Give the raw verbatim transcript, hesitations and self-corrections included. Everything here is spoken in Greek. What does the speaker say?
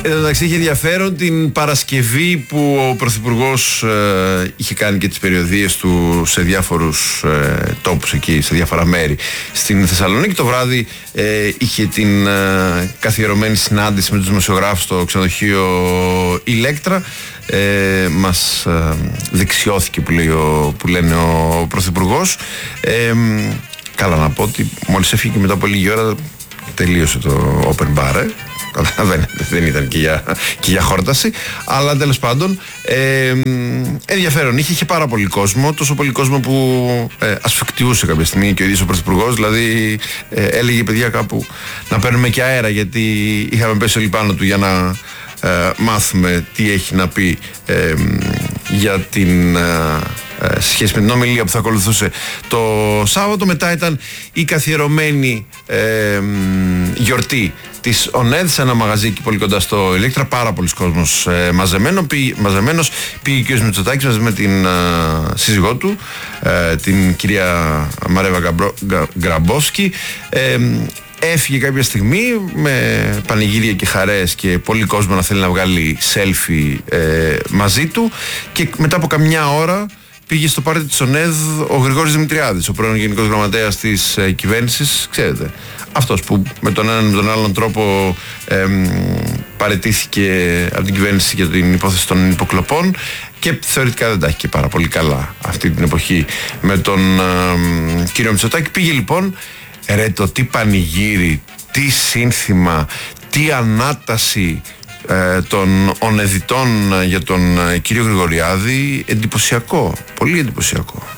Εντάξει, είχε ενδιαφέρον την Παρασκευή που ο Πρωθυπουργός ε, είχε κάνει και τις περιοδίες του σε διάφορους ε, τόπους εκεί, σε διάφορα μέρη στην Θεσσαλονίκη. Το βράδυ ε, είχε την ε, καθιερωμένη συνάντηση με τους δημοσιογράφους στο ξενοδοχείο Ηλέκτρα. Ε, μας ε, δεξιώθηκε που, λέει ο, που λένε ο Πρωθυπουργός. Ε, καλά να πω ότι μόλις έφυγε μετά από λίγη ώρα τελείωσε το open bar, ε. Καταλαβαίνετε, δεν ήταν και για, και για χόρταση. Αλλά τέλος πάντων ε, ενδιαφέρον είχε, είχε πάρα πολύ κόσμο. Τόσο πολύ κόσμο που ε, ασφικτιούσε κάποια στιγμή και ο ίδιος ο Πρωθυπουργός. Δηλαδή ε, έλεγε παιδιά κάπου να παίρνουμε και αέρα, γιατί είχαμε πέσει όλοι πάνω του για να ε, μάθουμε τι έχει να πει ε, για την ε, ε, σχέση με την ομιλία που θα ακολουθούσε το Σάββατο. Μετά ήταν η καθιερωμένη ε, γιορτή της ΟΝΕΔ σε ένα μαγαζί εκεί πολύ κοντά στο Ηλέκτρα. Πάρα πολλοί κόσμος ε, μαζεμένο, πή, μαζεμένος. Πήγε και ο Μητσοτάκης μαζί με την ε, σύζυγό του, ε, την κυρία Μαρέβα Γκαμπρο, Γκα, Γκραμπόσκη. Ε, έφυγε κάποια στιγμή με πανηγύρια και χαρές και πολύ κόσμο να θέλει να βγάλει selfie ε, μαζί του, και μετά από καμιά ώρα πήγε στο πάρτι της ΟΝΕΔ ο Γρηγόρης Δημητριάδης, ο πρώην Γενικός Γραμματέας της ε, κυβέρνησης, ξέρετε, αυτός που με τον έναν με τον άλλον τρόπο ε, παραιτήθηκε από την κυβέρνηση για την υπόθεση των υποκλοπών και θεωρητικά δεν τα έχει και πάρα πολύ καλά αυτή την εποχή με τον ε, κύριο Μητσοτάκη. Πήγε λοιπόν, ρε, το τι πανηγύρι, τι σύνθημα, τι ανάταση ε, των ονεδιτών για τον ε, κύριο Γρηγοριάδη, εντυπωσιακό, πολύ εντυπωσιακό.